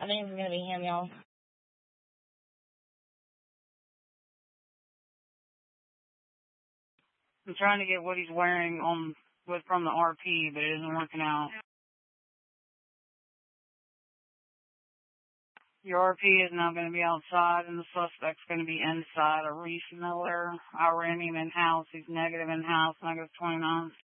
I think it's going to be him, y'all. I'm trying to get what he's wearing from the RP, but it isn't working out. Your RP is now going to be outside, and the suspect's going to be inside. Reese Miller, I ran him in-house. He's negative in-house, -29.